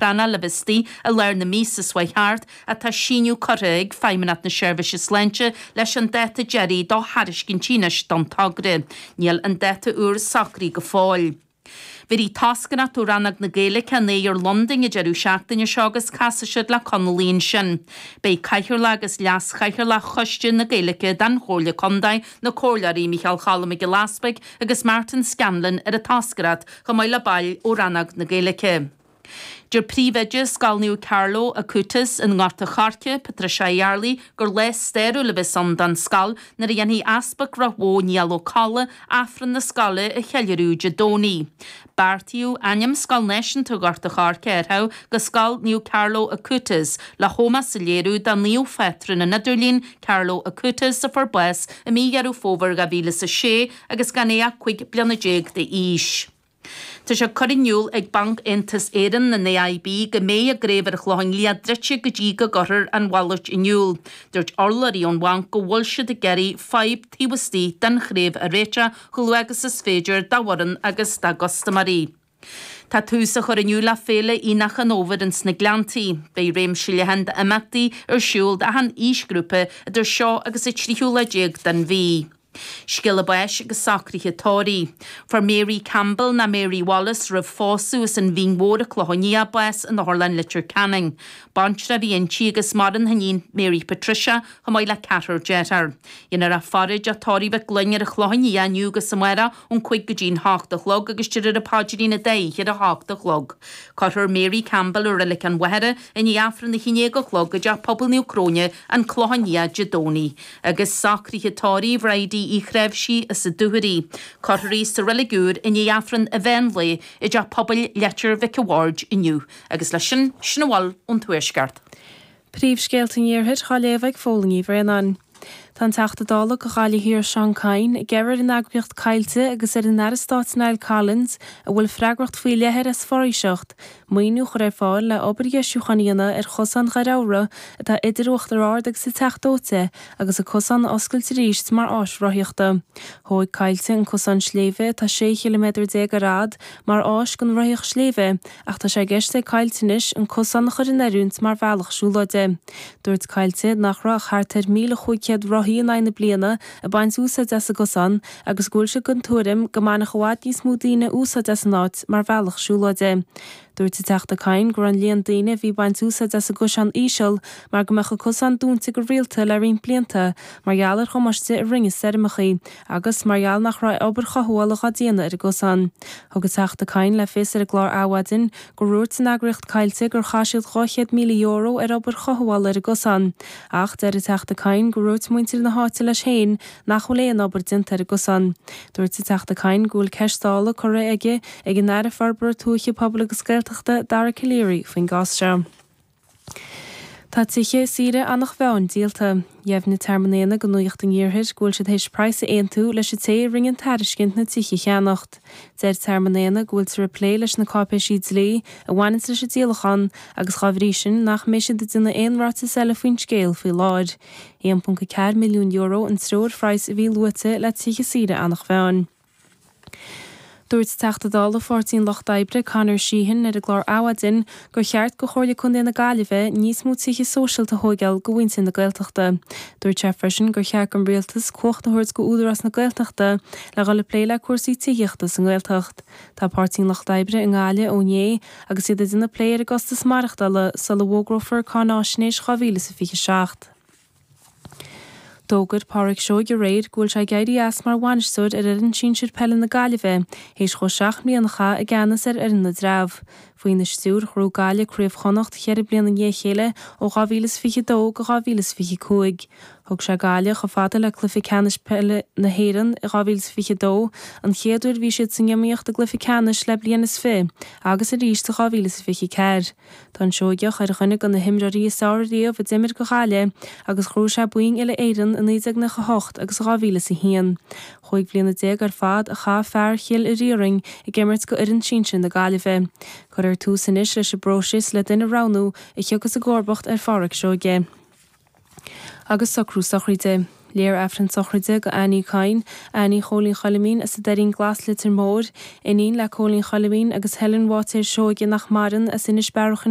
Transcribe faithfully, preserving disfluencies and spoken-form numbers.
crana le bistí a leir na mís sa swaithart a tá síniú corrig feiminat na seirbhise slente leis an deta Jerry dá haris gin tínes don tagre. Níl an deta úr sacrí go fáil. Virí tascanna tú rannag na Gaelic a néir London i Jerú seachtain seagus casisiid le Connolín sin. Bei caiithir legus leas caiithir le chuiste na Gaelice dan chóirle condaid na cóirlaí Michael Challam i Glasbeg agus Martin Scanlon ar a tascarat go mai le bail ó rannag na Gaelice. Dir príomheidir Scalniú Carlo Acutis in Ngarta Charce, Patricia Yarley, gur les stérú le bisan dan scal na dhéanaí asbach rahó níalo calla afran na scala a cheilirú Jadóní. Bartiú anim scal nesin tu Ngarta Charce erhau go Scalniú Carlo Acutis le homa sa léirú dan níú fetrin na Nadurlín Carlo Acutis a forbes a mígarú fóver ga bhíle sa sé agus ganéa chuig blianadéag de ís. Tá sé corinniúil ag bank intas éan na N I B go mé a gréibhar chláin liad drite go dtí go gothir an bhairt inniúil. Dúirt orlaí an bhain go bhfuil siad a geirí five tíbhastí den chréibh a réite chulú agus is féidir dáharan agus da gostamarí. Tá túsa chorinniú le féle ínach an óver in sna glantaí, bei réim siilehand amachtaí ar siúil a han ísgrúpa idir seo agus i tríúla déag den bhí. Skilla bais agus sacrithe tóí. For Mary Campbell na Mary Wallace rah fósú is an bhín mór a chlohonia bais an Orlan Litter Canning. Bantra bhí an tí agus maran hanín Mary Patricia go mai le catar jetar. Inar a farid a tóí bheith glunnear a chlohonia nniugus sa mera ón chuig go dín hácht a chlog agus tíir a páidirín a dé hiad a hácht a chlog. Catar Mary Campbell ar rilik an wehere in i afran na chiné go chlog a deach pobl níu cróne an chlohonia Jadóní. Agus sacrithe tóí bhreidí í chréibh sí a sa dúirí. Cortharí sa religúr in i afran a bhenlé i deach pobl letir Vic Award inniu. Agus lei sin sinahil ón tuairsceart. Príomhscéalta níorthid chá léamhaigh fólaí bhreanan. Tá teachtadála go chála hir Sean Cain i gceir in agbíocht cailte agus ar an Aristát Niall Collins a bhfuil freagracht faoi lethir as foréiseacht, muoinú chu raibh fáil le obair Iesuchaníona ar chosan charára atá idirucht ar ard agus sa teachtóte agus a cosan oscailte ríist mar áis roiíochta. Thóid cailte an cosan sléimhe tá sé kilometr déag a rád mar áis gon roiíoch sléimhe ach tá sé gceiste cailtenis an cosan chuir narúnt mar bhealach siúlóide. Dúirt cailte nach ra chartar míle chuiciad roií an aine bliana a baint úsad as a gosan agus gúil se gon túrim go mána choád níos múdaine úsad as an áit mar bhealach siúlóide. Dúirt sa teachta Cain gur an líon daine bhí baint úsad as a gosan íseal mar go mecha cosan dúnta go rialta le rion blianta mar geallar chomaiste a ringe serimachaí agus mar geall nach rá obair chahualach a díana ar a gosan. Thugad teachta Cain le fés ar a glár áhadin go rúirt san agricht cailte gur chaisiad choichead míle euro ar obair chahual ar a gosan. Ach der a teachta Cain go rúirt muintir na háte leis héin nach choléon obair dinta ar a gosan. Dúirt sa teachta Cain gúil ceistála chora aige ag an air farbar túiche pobl agus Gaeltachta Dara Killéirí faoin gásra. Tá tiche sire annach bheann díalta. Jeamh na termnéna go nuocht an ghearthid gúil siad hééis praise aontu leis sé té ringin tariscint na tiche cheannacht. Déir termnéna gúil sa replé leis na cápé siad lí a bhhainint leis a díalachan agus chaibhrísin nach méisiad de duna éonráta seile faoin scéal faoi láid. one point four milliún euro an stróir freiis a bhí luite le tiche sire annach bheann. Dúirt teachtadála fourteen loch daibre Conor Sheehan ar a glár áhadin gur cheart go chóirla chun na Gaillimhe níos mú tiche sóisialta thógáil go bhainte na Gaeltachta. Dúirt Jefferson gur cheart an rialtas cuachta thuirt go údarras na Gaeltachta le gal le pléile cuasaí tíochtas an Gaeltacht. Tá fourteen loch daibre in Gáile ó Né agus iad duna pléir agustas marachdala sa le bhógrofar cánáisnéis chavíle sa fiche seacht. Dógad páric seo go réid gúil sé gairí as mar bhainistúd ar an sin siad pelle na Gaillimhe, hééis cho seach mlíanacha a gceannas ar ar na drábh. Faoin na stúr chrú Gaile cruomh chonacht cheir bliana an chéile ó gáhílas fiche dó go gáhílas fiche cúig. Thug sé Gaile go fada le glufi canis pelle na héan i gáhílas fiche dó an chéadúir bhí siad san gimíocht a glufi canis le blianas fé agus a ríist a gáhílas fiche ceir. Tá seoigeach ar chunig an na himraí sáiríomh a dimir go Gaile agus chrú sé buing ile éan in éideag na chocht agus gáhílas a hían. Chuig bliana déag ar fad a cha fear chial i riaring i gimmert go irin sin sin na Gaillimhe. Chur ar tú san is leis a brosis le duine ranú i cheogus a gcórbacht ar fáric seo ige. Agus sacrú sachríte. Léir efran sachríte go Annie Cain, Annie Cholín Chalamín as a derin glas litir mór, inín le Cholín Chalamín agus Helen Water seo ige nach marin as inis bearachan